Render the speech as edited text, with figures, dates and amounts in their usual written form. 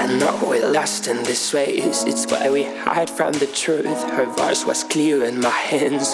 I know we're lost in this race, it's why we hide from the truth. Her voice was clear in my hands